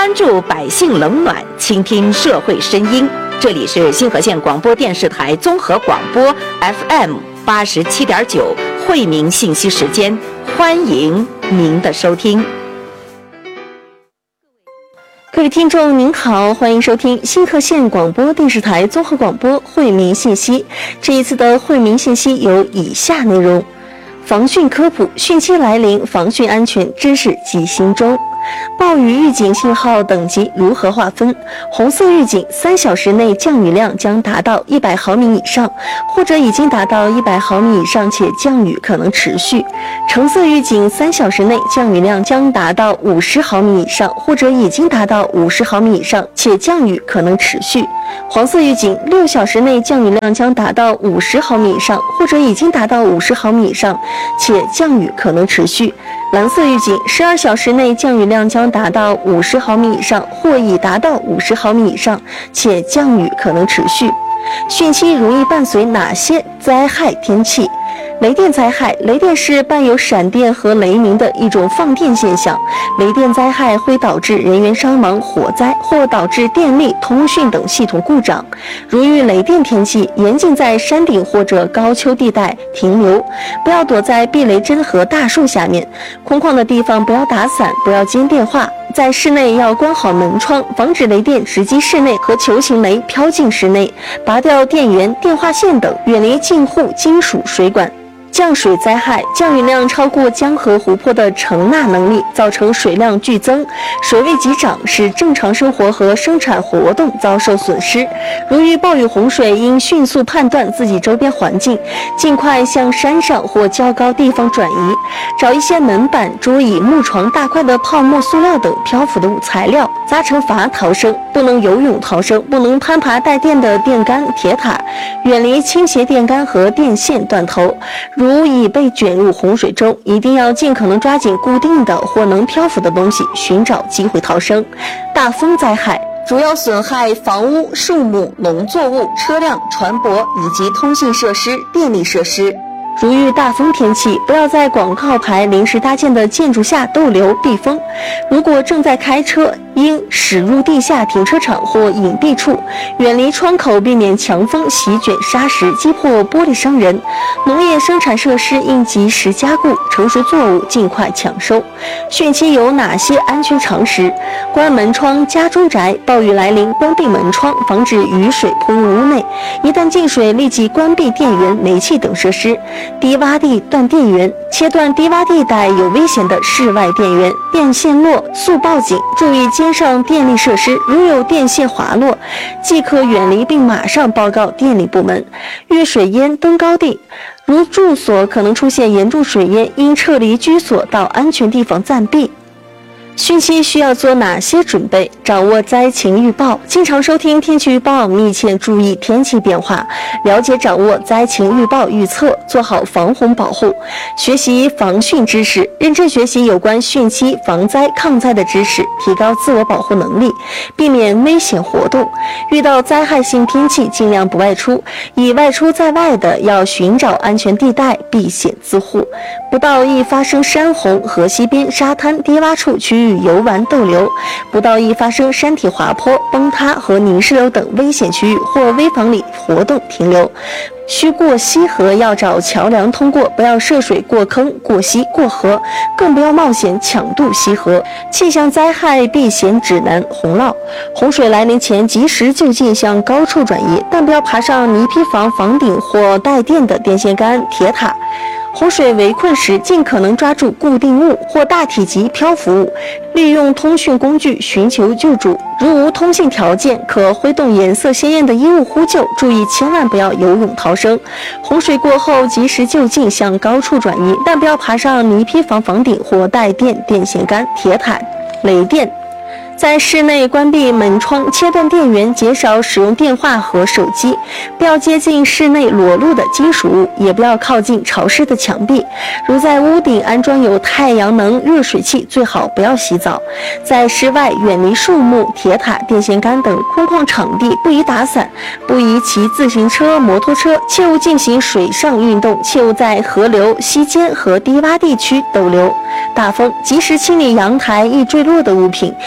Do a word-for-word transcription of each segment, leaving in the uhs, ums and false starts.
关注百姓冷暖，倾听社会声音。这里是新河县广播电视台综合广播 F M 八十七点九惠民信息时间，欢迎您的收听。 各位听众您好，欢迎收听新河县广播电视台综合广播惠民信息。这一次的惠民信息有以下内容：防汛科普，汛期来临，防汛安全知识记心中。暴雨预警信号等级如何划分？红色预警三小时内降雨量将达到一百毫米以上，或者已经达到一百毫米以上且降雨可能持续。橙色预警三小时内降雨量将达到五十毫米以上，或者已经达到五十毫米以上且降雨可能持续。黄色预警六小时内降雨量将达到五十毫米以上，或者已经达到五十毫米以上且降雨可能持续。蓝色预警十二小时内降雨量将达到五十毫米以上，或已达到五十毫米以上且降雨可能持续。汛期容易伴随哪些灾害天气？雷电灾害，雷电是伴有闪电和雷鸣的一种放电现象。雷电灾害会导致人员伤亡、火灾，或导致电力、通讯等系统故障。如遇雷电天气，严禁在山顶或者高丘地带停留，不要躲在避雷针和大树下面。空旷的地方不要打伞，不要接电话。在室内要关好门窗，防止雷电直击室内和球形雷飘进室内，拔掉电源、电话线等，远离近户金属水管。降水灾害，降雨量超过江河湖泊的承纳能力，造成水量剧增，水位急涨，使正常生活和生产活动遭受损失。如遇暴雨洪水，应迅速判断自己周边环境，尽快向山上或较高地方转移，找一些门板、桌椅、木床、大块的泡沫、塑料等漂浮的材料扎成筏逃生，不能游泳逃生，不能攀爬带电的电杆、铁塔，远离倾斜电杆和电线断头。如已被卷入洪水中，一定要尽可能抓紧固定的或能漂浮的东西，寻找机会逃生。大风灾害主要损害房屋、树木、农作物、车辆、船舶以及通信设施、电力设施。如遇大风天气，不要在广告牌临时搭建的建筑下逗留避风。如果正在开车，应驶入地下停车场或隐蔽处，远离窗口，避免强风席卷砂石，击破玻璃伤人。农业生产设施应及时加固，成熟作物尽快抢收。汛期有哪些安全常识？关门窗，家中宅，暴雨来临，关闭门窗，防止雨水扑入屋内。一旦进水，立即关闭电源、煤气等设施。低洼地断电源，切断低洼地带有危险的室外电源，电线落速报警，注意肩上电力设施，如有电线滑落，即可远离并马上报告电力部门。遇水淹登高地，如住所可能出现严重水淹，应撤离居所到安全地方暂避。汛期需要做哪些准备？掌握灾情预报，经常收听天气预报，密切注意天气变化，了解掌握灾情预报预测，做好防洪保护，学习防汛知识，认真学习有关汛期防灾抗灾的知识，提高自我保护能力，避免危险活动。遇到灾害性天气，尽量不外出，已外出在外的要寻找安全地带，避险自护，不到易发生山洪、河溪边、沙滩、低洼处区域游玩逗留，不到易发生山体滑坡、崩塌和泥石流等危险区域或危房里活动停留。需过溪河要找桥梁通过，不要涉水过坑、过溪、过河，更不要冒险抢渡溪河。气象灾害避险指南：洪涝，洪水来临前及时就近向高处转移，但不要爬上泥坯房房顶或带电的电线杆、铁塔。洪水围困时，尽可能抓住固定物或大体积漂浮物，利用通讯工具寻求救助。如无通信条件，可挥动颜色鲜艳的衣物呼救，注意千万不要游泳逃生。洪水过后，及时就近向高处转移，但不要爬上泥坯房房顶或带电电线杆、铁塔、雷电。在室内关闭门窗，切断电源，减少使用电话和手机，不要接近室内裸露的金属物，也不要靠近潮湿的墙壁。如在屋顶安装有太阳能热水器，最好不要洗澡。在室外远离树木、铁塔、电线杆等空旷场地，不宜打伞，不宜骑自行车、摩托车，切勿进行水上运动，切勿在河流、溪间和低洼地区逗留。大风，及时清理阳台易坠落的物品，以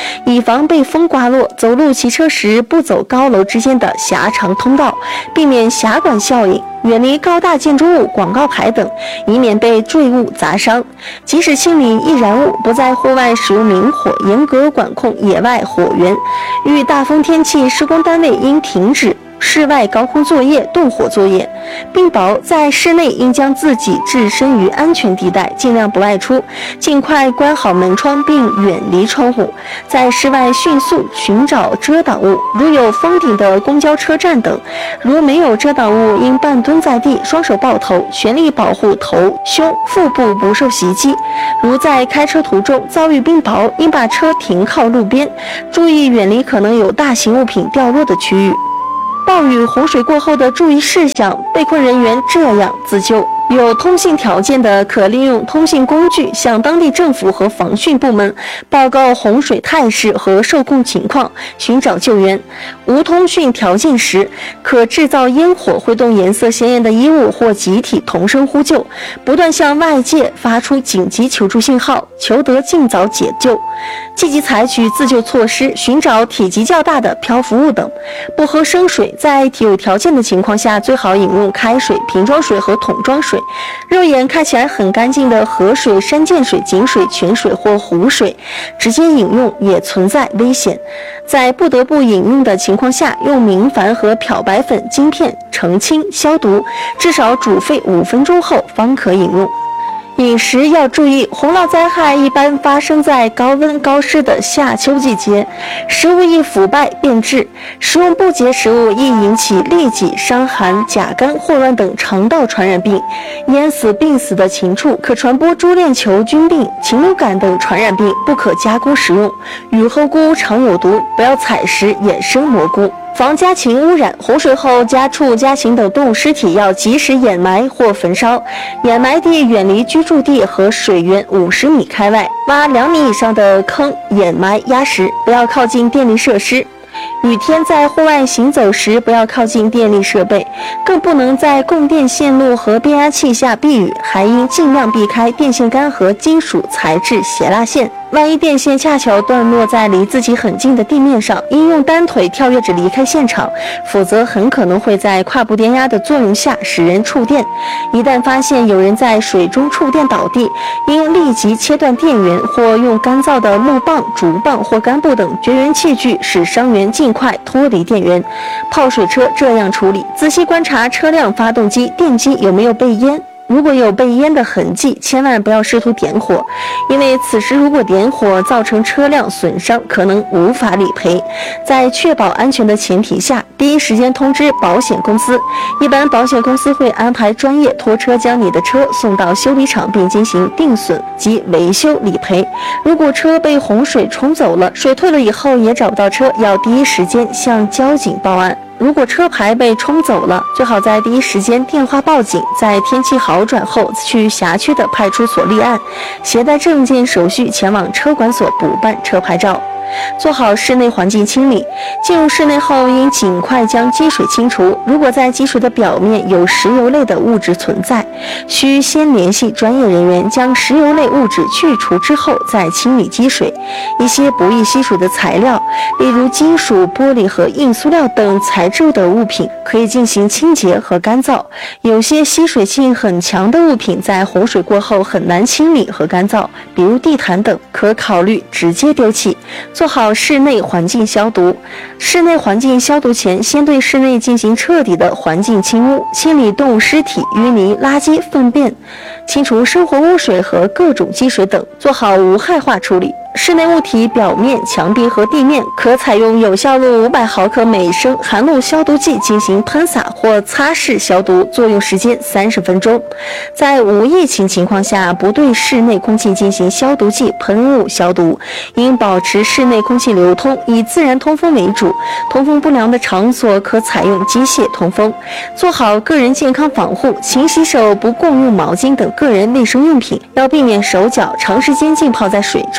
防被风刮落。走路、骑车时不走高楼之间的狭长通道，避免狭管效应。远离高大建筑物、广告牌等，以免被坠物砸伤。及时清理易燃物，不在户外使用明火，严格管控野外火源。遇大风天气，施工单位应停止室外高空作业、动火作业，并保在室内应将自己置身于安全地带，尽量不外出，尽快关好门窗并远离窗户。在室外迅速寻找遮挡物，如有封顶的公交车站等，如没有遮挡物，应半蹲在地，双手抱头，全力保护头、胸、腹部不受袭击。如在开车途中遭遇冰雹，应把车停靠路边，注意远离可能有大型物品掉落的区域。暴雨洪水过后的注意事项，被困人员这样自救：有通信条件的，可利用通信工具向当地政府和防汛部门报告洪水态势和受控情况，寻找救援。无通讯条件时，可制造烟火，挥动颜色鲜艳的衣物或集体同声呼救，不断向外界发出紧急求助信号，求得尽早解救。积极采取自救措施，寻找体积较大的漂浮物等。不喝生水，在有条件的情况下，最好饮用开水、瓶装水和桶装水。肉眼看起来很干净的河水、山涧水、井水、泉水或湖水，直接饮用也存在危险。在不得不饮用的情况下，用明矾和漂白粉晶片澄清消毒，至少煮沸五分钟后方可饮用。饮食要注意，洪涝灾害一般发生在高温高湿的夏秋季节，食物易腐败变质，食用不洁食物易引起痢疾、伤寒、甲肝、霍乱等肠道传染病。淹死、病死的禽畜可传播猪链球菌病、禽流感等传染病，不可加工食用。雨后菇常有毒，不要采食野生蘑菇。防家禽污染，洪水后家畜、家禽等动物尸体要及时掩埋或焚烧，掩埋地远离居住地和水源五十米开外，挖两米以上的坑掩埋压实，不要靠近电力设施。雨天在户外行走时，不要靠近电力设备，更不能在供电线路和变压器下避雨，还应尽量避开电线杆和金属材质斜拉线。万一电线恰巧断落在离自己很近的地面上，应用单腿跳跃着离开现场，否则很可能会在跨步电压的作用下使人触电。一旦发现有人在水中触电倒地，应立即切断电源，或用干燥的木棒、竹棒或干布等绝缘器具使伤员尽快脱离电源。泡水车这样处理：仔细观察车辆发动机、电机有没有被淹。如果有被淹的痕迹，千万不要试图点火，因为此时如果点火造成车辆损伤，可能无法理赔。在确保安全的前提下，第一时间通知保险公司，一般保险公司会安排专业拖车将你的车送到修理厂，并进行定损及维修理赔。如果车被洪水冲走了，水退了以后也找不到车，要第一时间向交警报案。如果车牌被冲走了，最好在第一时间电话报警，在天气好转后去辖区的派出所立案，携带证件手续前往车管所补办车牌照。做好室内环境清理，进入室内后应尽快将积水清除。如果在积水的表面有石油类的物质存在，需先联系专业人员将石油类物质去除之后再清理积水。一些不易吸水的材料，例如金属、玻璃和硬塑料等材质的物品，可以进行清洁和干燥。有些吸水性很强的物品在洪水过后很难清理和干燥，比如地毯等，可考虑直接丢弃。做好室内环境消毒。室内环境消毒前，先对室内进行彻底的环境清污，清理动物尸体、淤泥、垃圾、粪便，清除生活污水和各种积水等，做好无害化处理。室内物体表面、墙壁和地面可采用有效露五百毫克每升含氯消毒剂进行喷洒或擦拭消毒，作用时间三十分钟。在无疫情情况下，不对室内空气进行消毒剂喷雾消毒，应保持室内空气流通，以自然通风为主。通风不良的场所可采用机械通风。做好个人健康防护，勤洗手，不共用毛巾等个人卫生用品，要避免手脚长时间浸泡在水中。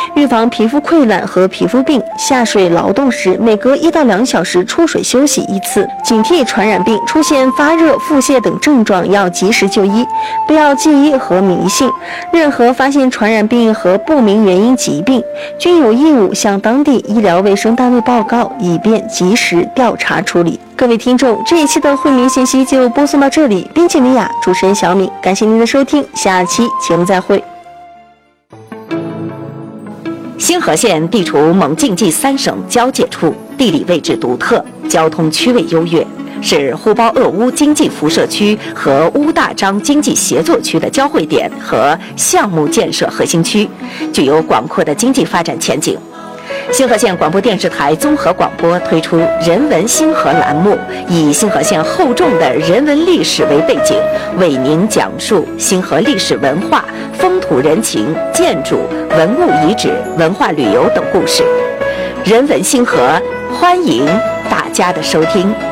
预防皮肤溃烂和皮肤病。下水劳动时，每隔一到两小时出水休息一次。警惕传染病，出现发热、腹泻等症状要及时就医，不要介意和迷信。任何发现传染病和不明原因疾病，均有义务向当地医疗卫生单位报告，以便及时调查处理。各位听众，这一期的惠民信息就播送到这里，编辑李雅，主持人小敏，感谢您的收听，下期节目再会。 星河县地处蒙晋冀三省交界处，地理位置独特，交通区位优越，是呼包鄂乌经济辐射区和乌大张经济协作区的交汇点和项目建设核心区，具有广阔的经济发展前景。星河县广播电视台综合广播推出人文星河栏目，以星河县厚重的人文历史为背景，为您讲述星河历史文化、风土人情、建筑、文物遗址、文化旅游等故事。人文星河，欢迎大家的收听。